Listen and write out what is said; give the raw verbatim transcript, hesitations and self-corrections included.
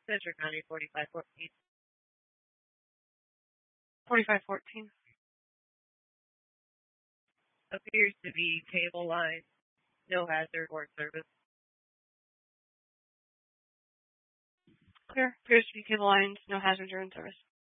Central County forty-five fourteen. forty-five fourteen. Appears to be cable line, no hazard or service. Clear. Appears to be cable lines, no hazard or in service.